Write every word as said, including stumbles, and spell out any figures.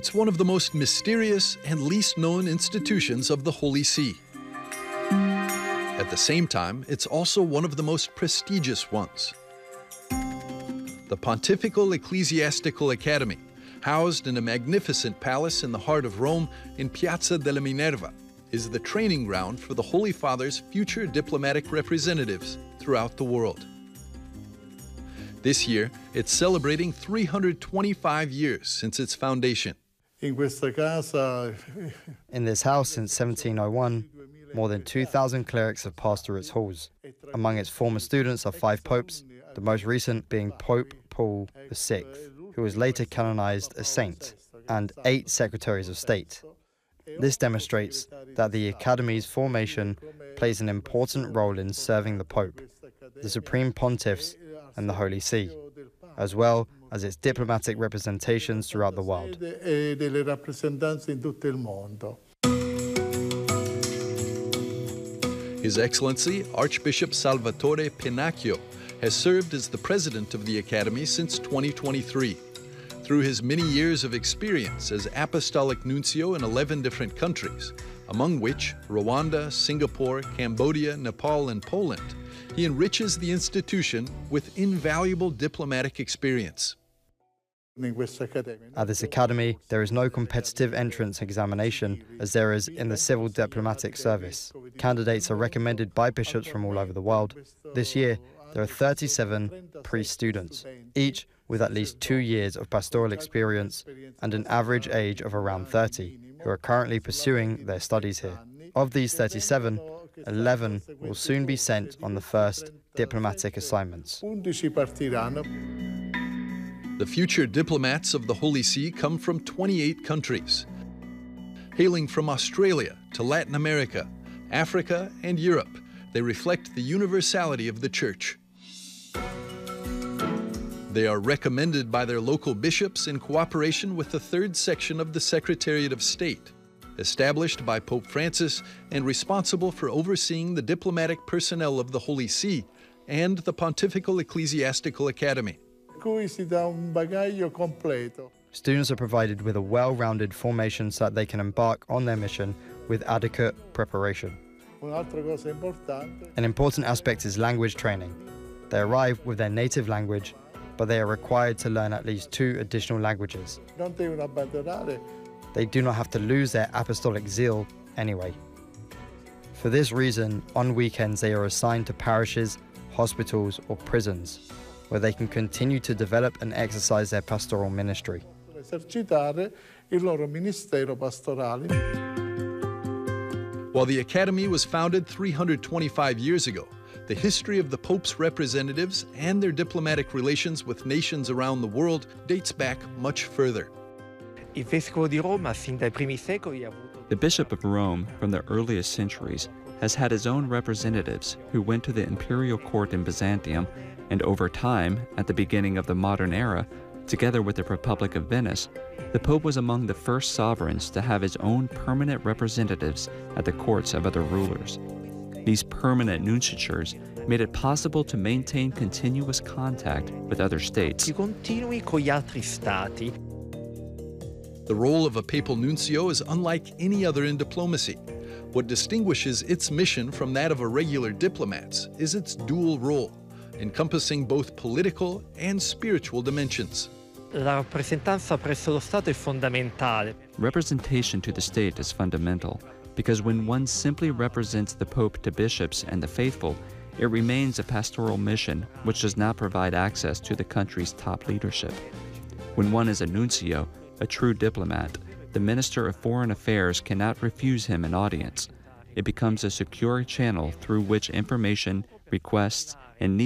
It's one of the most mysterious and least known institutions of the Holy See. At the same time, it's also one of the most prestigious ones. The Pontifical Ecclesiastical Academy, housed in a magnificent palace in the heart of Rome in Piazza della Minerva, is the training ground for the Holy Father's future diplomatic representatives throughout the world. This year, it's celebrating three hundred twenty-five years since its foundation. In this house since seventeen oh one, more than two thousand clerics have passed through its halls. Among its former students are five popes, the most recent being Pope Paul the Sixth, who was later canonized a saint, and eight secretaries of state. This demonstrates that the Academy's formation plays an important role in serving the Pope, the Supreme Pontiffs, and the Holy See, as well as its diplomatic representations throughout the world. His Excellency Archbishop Salvatore Pennacchio has served as the president of the Academy since twenty twenty-three. Through his many years of experience as Apostolic Nuncio in eleven different countries, among which Rwanda, Singapore, Cambodia, Nepal, and Poland, he enriches the institution with invaluable diplomatic experience. At this academy, there is no competitive entrance examination as there is in the civil diplomatic service. Candidates are recommended by bishops from all over the world. This year, there are thirty-seven priest students, each with at least two years of pastoral experience and an average age of around thirty, who are currently pursuing their studies here. Of these thirty-seven, eleven will soon be sent on the first diplomatic assignments. The future diplomats of the Holy See come from twenty-eight countries, hailing from Australia to Latin America, Africa, and Europe. They reflect the universality of the Church. They are recommended by their local bishops in cooperation with the third section of the Secretariat of State, established by Pope Francis and responsible for overseeing the diplomatic personnel of the Holy See and the Pontifical Ecclesiastical Academy. Students are provided with a well-rounded formation so that they can embark on their mission with adequate preparation. An important aspect is language training. They arrive with their native language, but they are required to learn at least two additional languages. They do not have to lose their apostolic zeal anyway. For this reason, on weekends they are assigned to parishes, hospitals, or prisons, where they can continue to develop and exercise their pastoral ministry. While the Academy was founded three hundred twenty-five years ago, the history of the Pope's representatives and their diplomatic relations with nations around the world dates back much further. The Bishop of Rome, from the earliest centuries, has had his own representatives who went to the imperial court in Byzantium, and over time, at the beginning of the modern era, together with the Republic of Venice, the Pope was among the first sovereigns to have his own permanent representatives at the courts of other rulers. These permanent nunciatures made it possible to maintain continuous contact with other states. The role of a papal nuncio is unlike any other in diplomacy. What distinguishes its mission from that of a regular diplomat's is its dual role, encompassing both political and spiritual dimensions. Representation to the state is fundamental, because when one simply represents the Pope to bishops and the faithful, it remains a pastoral mission which does not provide access to the country's top leadership. When one is a nuncio, a true diplomat, the Minister of Foreign Affairs cannot refuse him an audience. It becomes a secure channel through which information, requests, and needs